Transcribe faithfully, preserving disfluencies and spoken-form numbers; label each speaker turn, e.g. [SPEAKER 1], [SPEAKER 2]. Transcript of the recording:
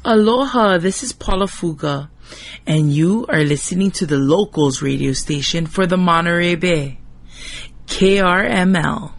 [SPEAKER 1] Aloha, this is Paula Fuga, and you are listening to the Locals radio station for the Monterey Bay, K R M L.